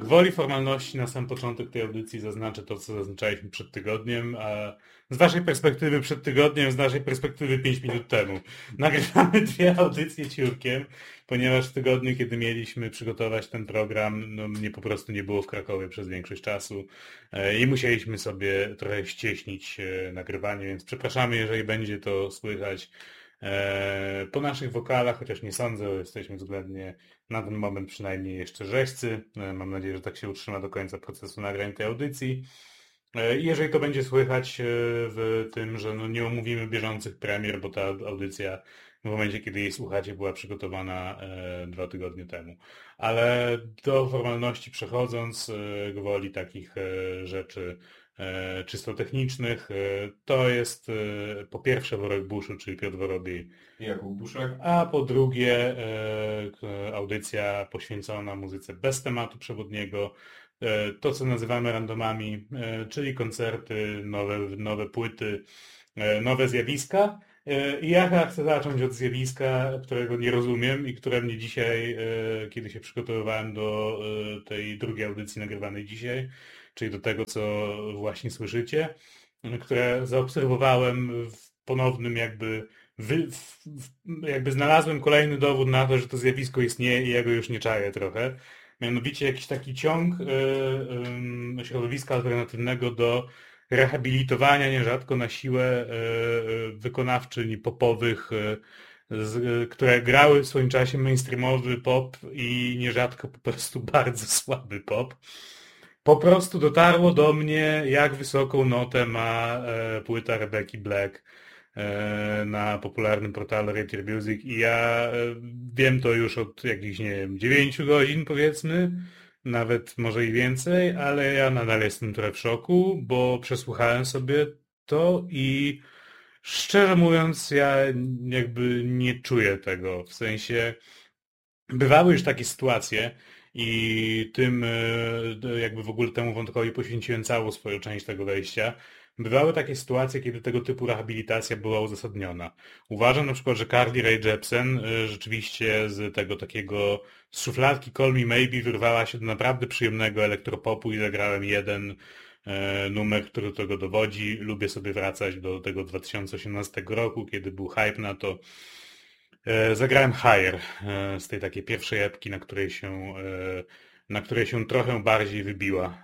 Gwoli formalności na sam początek tej audycji zaznaczę to, co zaznaczaliśmy przed tygodniem, a z waszej perspektywy przed tygodniem, z naszej perspektywy 5 minut temu. Nagrywamy dwie audycje ciurkiem, ponieważ w tygodniu, kiedy mieliśmy przygotować ten program, no mnie po prostu nie było w Krakowie przez większość czasu i musieliśmy sobie trochę ścieśnić nagrywanie, więc przepraszamy, jeżeli będzie to słychać po naszych wokalach, chociaż nie sądzę, bo jesteśmy względnie na ten moment przynajmniej jeszcze rzeźcy. Mam nadzieję, że tak się utrzyma do końca procesu nagrań tej audycji. I jeżeli to będzie słychać w tym, że no nie omówimy bieżących premier, bo ta audycja w momencie, kiedy jej słuchacie, była przygotowana 2 tygodnie temu. Ale do formalności przechodząc, gwoli takich rzeczy czysto technicznych, to jest po pierwsze Worek Buszu, czyli Piotr Worobiej, Jakub Buszek. a po drugie audycja poświęcona muzyce bez tematu przewodniego, to co nazywamy randomami, czyli koncerty, nowe płyty, nowe zjawiska. I ja chyba chcę zacząć od zjawiska, którego nie rozumiem i które mnie dzisiaj, kiedy się przygotowywałem do tej drugiej audycji nagrywanej dzisiaj, czyli do tego, co właśnie słyszycie, które zaobserwowałem w ponownym jakby znalazłem kolejny dowód na to, że to zjawisko istnieje i ja go już nie czaję trochę. Mianowicie jakiś taki ciąg środowiska alternatywnego do rehabilitowania nierzadko na siłę wykonawczyń popowych, które grały w swoim czasie mainstreamowy pop i nierzadko po prostu bardzo słaby pop. Po prostu dotarło do mnie, jak wysoką notę ma płyta Rebecki Black na popularnym portalu Rate Your Music i ja wiem to już od jakichś, nie wiem, 9 godzin powiedzmy, nawet może i więcej, ale ja nadal jestem trochę w szoku, bo przesłuchałem sobie to i szczerze mówiąc ja jakby nie czuję tego, w sensie bywały już takie sytuacje i tym jakby w ogóle temu wątkowi poświęciłem całą swoją część tego wejścia. Bywały takie sytuacje, kiedy tego typu rehabilitacja była uzasadniona. Uważam na przykład, że Carly Rae Jepsen rzeczywiście z tego takiego z szufladki Call Me Maybe wyrwała się do naprawdę przyjemnego elektropopu i zagrałem jeden numer, który do tego dowodzi. Lubię sobie wracać do tego 2018 roku, kiedy był hype na to. Zagrałem Higher z tej takiej pierwszej epki, na której się trochę bardziej wybiła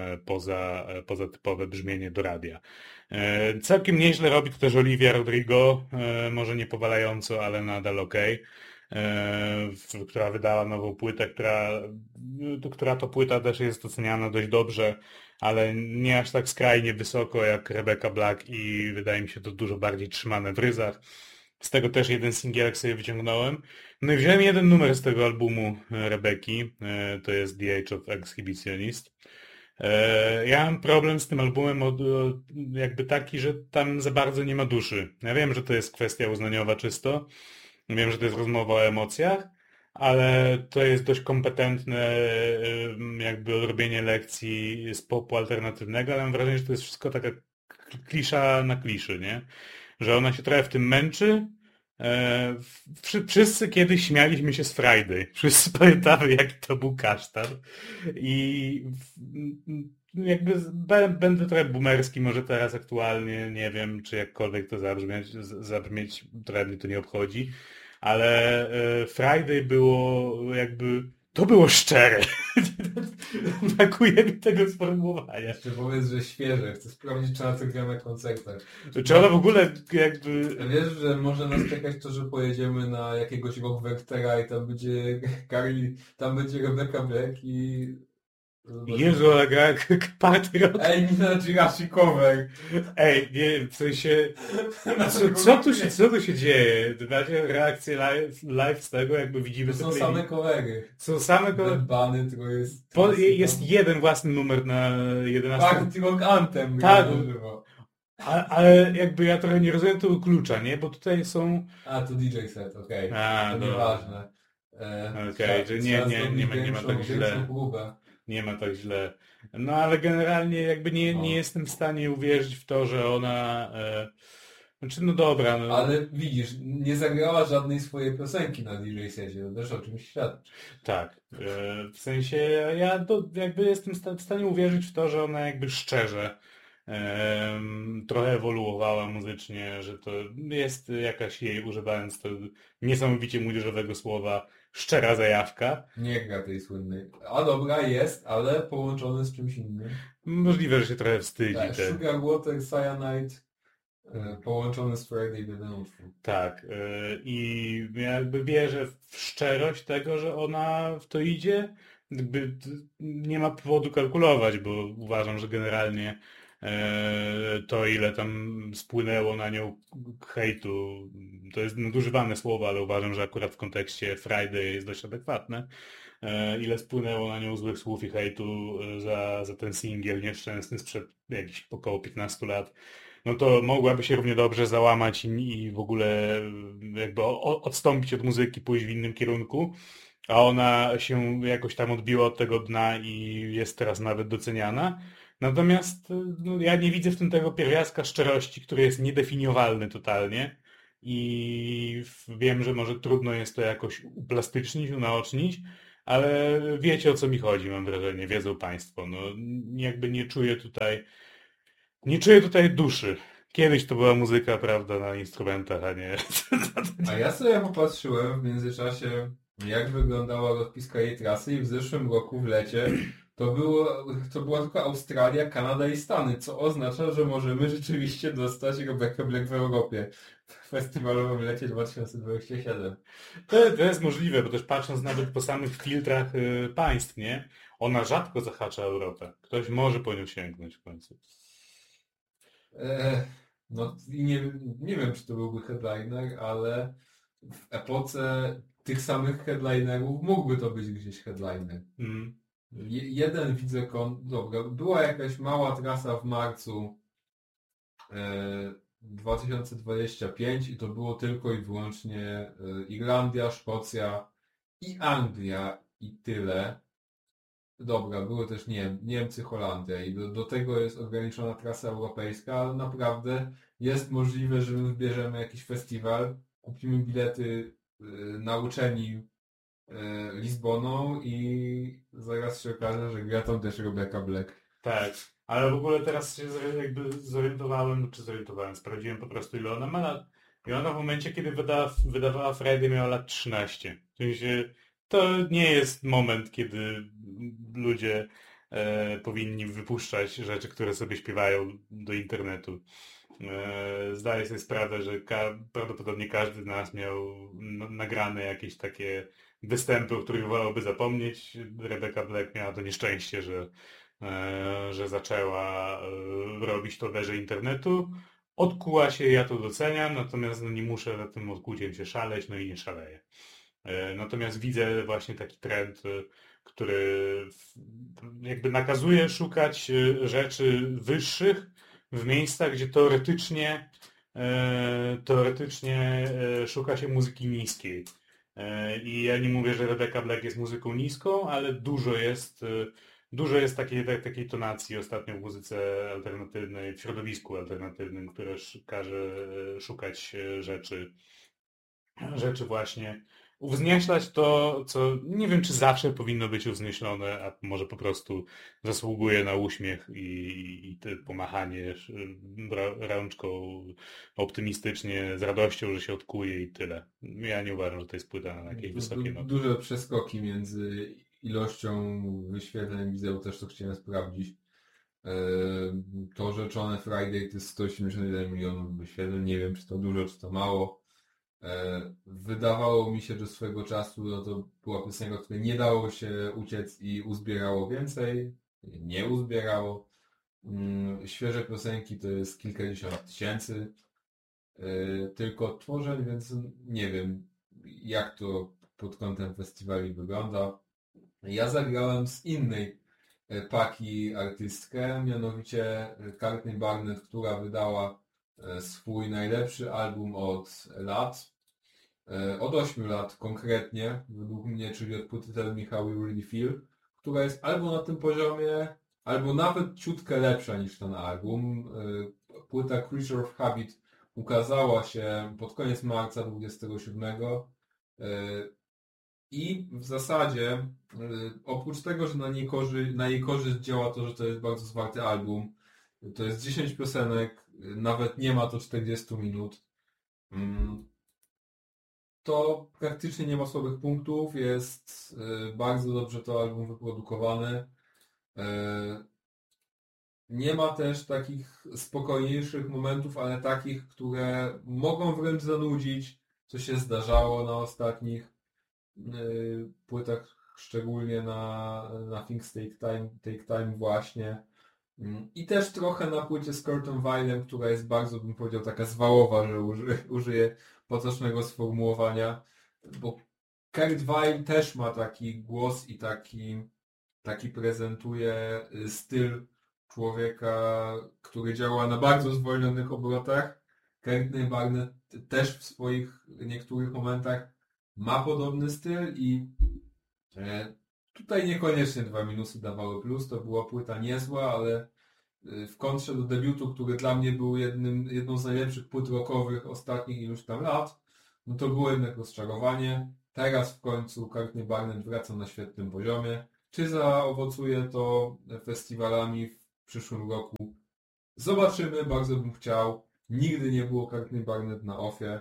poza typowe brzmienie do radia. Całkiem nieźle robi to też Olivia Rodrigo, może nie powalająco, ale nadal okej. Która wydała nową płytę, która to płyta też jest oceniana dość dobrze, ale nie aż tak skrajnie wysoko jak Rebecca Black i wydaje mi się to dużo bardziej trzymane w ryzach. Z tego też jeden singielek sobie wyciągnąłem. No i wziąłem jeden numer z tego albumu Rebeki, to jest The Age of Exhibitionist. Ja mam problem z tym albumem jakby taki, że tam za bardzo nie ma duszy. Ja wiem, że to jest kwestia uznaniowa czysto, wiem, że to jest rozmowa o emocjach, ale to jest dość kompetentne jakby odrobienie lekcji z popu alternatywnego, ale mam wrażenie, że to jest wszystko taka klisza na kliszy, nie? Że ona się trochę w tym męczy. Wszyscy kiedyś śmialiśmy się z Friday. Wszyscy pamiętamy, jaki to był kasztan. I jakby będę trochę boomerski może teraz aktualnie, nie wiem, czy jakkolwiek to zabrzmieć, trochę mnie to nie obchodzi, ale Friday było jakby, to było szczere. Brakuje mi tego sformułowania. Jeszcze powiedz, że świeże. Chcę sprawdzić, czy na co gra na koncertach. Czy ona w ogóle jakby... Wiesz, że może nas czekać to, że pojedziemy na jakiegoś Rock Wertera i tam będzie Carly, tam będzie Rebecca Black i... Jezu, ale gra party rock. Ej, Nina Girashi cover. Ej, nie, w sensie... Co tu się dzieje? Macie reakcję live z tego, jakby widzimy... To są same covery. Są same covery. Bany, to jest... Jest jeden własny numer na 11. Party Rock Anthem. Tak. Ale jakby ja trochę nie rozumiem tego klucza, nie? Bo tutaj są... A, to DJ set, okej. To no. Nieważne. Okej, że nie ma tak źle. Nie ma tak źle. No ale generalnie jakby nie jestem w stanie uwierzyć w to, że ona Znaczy, no dobra, no. Ale widzisz, nie zagrała żadnej swojej piosenki na DJ-secie, to też o czymś świadczy. Tak. W sensie ja jakby jestem w stanie uwierzyć w to, że ona jakby szczerze trochę ewoluowała muzycznie, że to jest jakaś jej, używając to niesamowicie młodzieżowego słowa, szczera zajawka. Nie gra tej słynnej. A dobra, jest, ale połączone z czymś innym. Możliwe, że się trochę wstydzi Tak, też. Sugar Water, Cyanide, połączone z Friday the 13th. Tak. I jakby wierzę w szczerość tego, że ona w to idzie. Jakby nie ma powodu kalkulować, bo uważam, że generalnie to, ile tam spłynęło na nią hejtu, to jest nadużywane słowo, ale uważam, że akurat w kontekście Friday jest dość adekwatne. Ile spłynęło na nią złych słów i hejtu za ten singiel nieszczęsny sprzed jakichś około 15 lat, no to mogłaby się równie dobrze załamać i w ogóle jakby odstąpić od muzyki, pójść w innym kierunku, a ona się jakoś tam odbiła od tego dna i jest teraz nawet doceniana. Natomiast no, ja nie widzę w tym tego pierwiastka szczerości, który jest niedefiniowalny totalnie i wiem, że może trudno jest to jakoś uplastycznić, unaocznić, ale wiecie, o co mi chodzi, mam wrażenie, wiedzą Państwo. No, jakby nie czuję tutaj duszy. Kiedyś to była muzyka, prawda, na instrumentach, a nie... A ja sobie popatrzyłem w międzyczasie, jak wyglądała rozpiska jej trasy i w zeszłym roku w lecie to była tylko Australia, Kanada i Stany, co oznacza, że możemy rzeczywiście dostać Rebecca Black w Europie w festiwalowym lecie 2027. To jest możliwe, bo też patrząc nawet po samych filtrach państw, nie? Ona rzadko zahacza Europę. Ktoś może po nią sięgnąć w końcu. No i nie wiem, czy to byłby headliner, ale w epoce tych samych headlinerów mógłby to być gdzieś headliner. Mm. Jeden widzę dobra, była jakaś mała trasa w marcu 2025 i to było tylko i wyłącznie Irlandia, Szkocja i Anglia i tyle. Dobra, były też Niemcy, Holandia i do tego jest ograniczona trasa europejska, ale naprawdę jest możliwe, że my wybierzemy jakiś festiwal, kupimy bilety nauczeni Lizboną i zaraz się okaże, że gra tam też Rebecca Black. Tak, ale w ogóle teraz się jakby sprawdziłem po prostu, ile ona ma lat. I ona w momencie, kiedy wydawała Friday, miała lat 13. W sensie, to nie jest moment, kiedy ludzie powinni wypuszczać rzeczy, które sobie śpiewają do internetu. Zdaję sobie sprawę, że prawdopodobnie każdy z nas miał nagrane jakieś takie występy, o których wolałby zapomnieć. Rebecca Black miała to nieszczęście, że zaczęła robić to w erze internetu. Odkuła się, ja to doceniam, natomiast no, nie muszę nad tym odkuciem się szaleć, no i nie szaleję. Natomiast widzę właśnie taki trend, który jakby nakazuje szukać rzeczy wyższych w miejscach, gdzie teoretycznie szuka się muzyki niskiej. I ja nie mówię, że Rebecca Black jest muzyką niską, ale dużo jest takiej tonacji ostatnio w muzyce alternatywnej, w środowisku alternatywnym, które każe szukać rzeczy właśnie, uwznieślać to, co nie wiem, czy zawsze powinno być uwznieślone, a może po prostu zasługuje na uśmiech i pomachanie rączką optymistycznie, z radością, że się odkuje i tyle. Ja nie uważam, że to jest płyta na jakieś wysokie noty. Duże przeskoki między ilością wyświetleń wideo, też to chciałem sprawdzić. To rzeczone Friday to jest 181 milionów wyświetleń. Nie wiem, czy to dużo, czy to mało. Wydawało mi się, że swego czasu to była piosenka, której nie dało się uciec i uzbierało więcej. Nie uzbierało. Świeże piosenki to jest kilkadziesiąt tysięcy tylko odtworzeń, więc nie wiem, jak to pod kątem festiwali wygląda. Ja zagrałem z innej paki artystkę, mianowicie Courtney Barnett, która wydała swój najlepszy album od lat. Od 8 lat konkretnie, według mnie, czyli od płyty Tell Me How You Really Feel, która jest albo na tym poziomie, albo nawet ciutkę lepsza niż ten album. Płyta Creature of Habit ukazała się pod koniec marca 27 i w zasadzie oprócz tego, że na jej korzyść działa to, że to jest bardzo zwarty album, to jest 10 piosenek, nawet nie ma to 40 minut, to praktycznie nie ma słabych punktów, jest bardzo dobrze to album wyprodukowane. Nie ma też takich spokojniejszych momentów, ale takich, które mogą wręcz zanudzić, co się zdarzało na ostatnich płytach, szczególnie na Things Take Time właśnie. I też trochę na płycie z Kurtem Weillem, która jest bardzo, bym powiedział, taka zwałowa, że użyję potocznego sformułowania, bo Kurt Weill też ma taki głos i taki prezentuje styl człowieka, który działa na bardzo zwolnionych obrotach. Courtney Barnett też w swoich niektórych momentach ma podobny styl i tutaj niekoniecznie 2 minusy dawały plus. To była płyta niezła, ale w kontrze do debiutu, który dla mnie był jedną z najlepszych płyt rockowych ostatnich iluś tam lat, no to było jednak rozczarowanie. Teraz w końcu Courtney Barnett wraca na świetnym poziomie. Czy zaowocuje to festiwalami w przyszłym roku? Zobaczymy, bardzo bym chciał. Nigdy nie było Courtney Barnett na offie.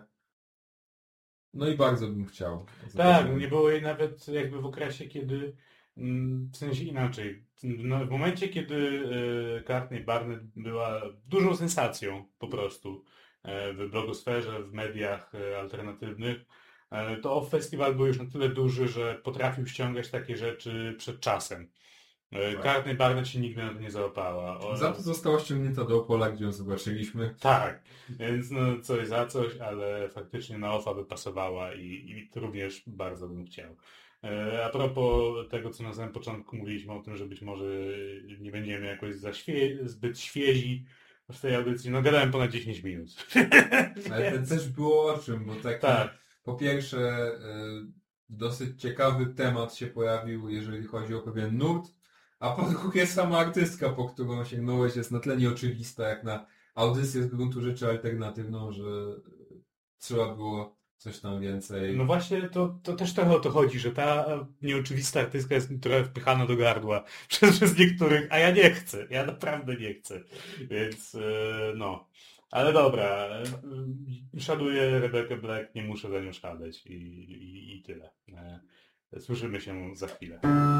No i bardzo bym chciał. Zobaczymy. Tak, nie było jej nawet jakby w okresie, kiedy, w sensie inaczej, w momencie, kiedy Courtney Barnett była dużą sensacją po prostu w blogosferze, w mediach alternatywnych, to off festiwal był już na tyle duży, że potrafił ściągać takie rzeczy przed czasem. Courtney Barnett się nigdy na to nie załapała. Za to została ściągnięta do Opola, gdzie ją zobaczyliśmy. Tak, więc no coś za coś, ale faktycznie na offa by pasowała i również bardzo bym chciał. A propos tego, co na samym początku mówiliśmy o tym, że być może nie będziemy jakoś zbyt świezi w tej audycji, no gadałem ponad 10 minut. Ale to też było o czym, bo tak. Po pierwsze dosyć ciekawy temat się pojawił, jeżeli chodzi o pewien nurt, a po drugie sama artystka, po którą sięgnąłeś, jest na tyle nieoczywista, jak na audycję z gruntu rzeczy alternatywną, że trzeba było coś tam więcej. No właśnie, to też trochę o to chodzi, że ta nieoczywista artystka jest trochę wpychana do gardła przez niektórych, a ja nie chcę, ja naprawdę nie chcę, więc no. Ale dobra, szanuję Rebecca Black, nie muszę za nią szaleć i tyle. Słyszymy się za chwilę.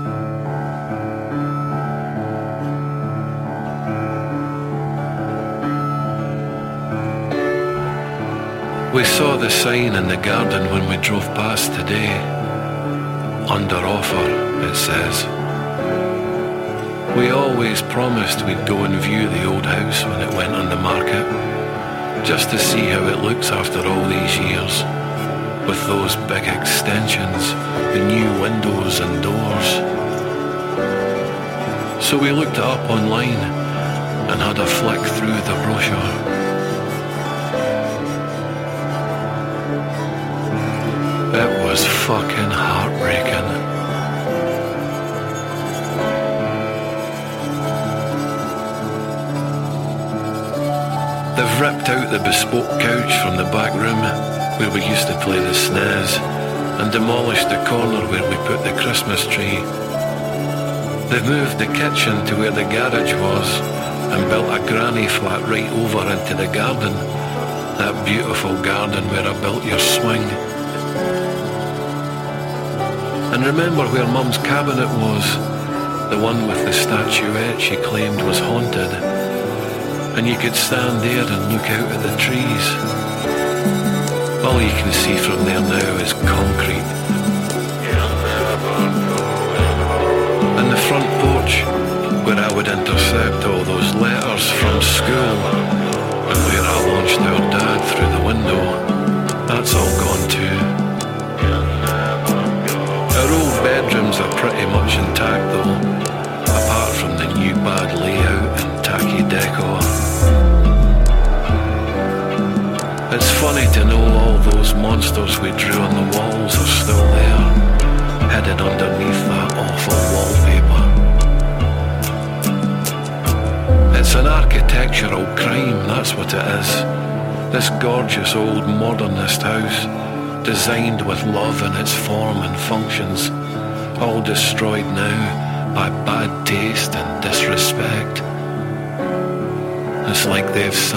We saw the sign in the garden when we drove past today. Under offer, it says. We always promised we'd go and view the old house when it went on the market, just to see how it looks after all these years, with those big extensions, the new windows and doors. So we looked it up online and had a flick through the brochure. It was fucking heartbreaking. They've ripped out the bespoke couch from the back room where we used to play the SNES and demolished the corner where we put the Christmas tree. They've moved the kitchen to where the garage was and built a granny flat right over into the garden, that beautiful garden where I built your swing. And remember where Mum's cabinet was, the one with the statuette she claimed was haunted, and you could stand there and look out at the trees. All you can see from there now is concrete. And the front porch, where I would intercept all those letters from school, and where I launched our dad through the window, that's all gone too. Our old bedrooms are pretty much intact though, apart from the new bad layout and tacky decor. It's funny to know all those monsters we drew on the walls are still there, hidden underneath that awful wallpaper. It's an architectural crime, that's what it is. This gorgeous old modernist house, designed with love in its form and functions, all destroyed now by bad taste and disrespect. It's like they've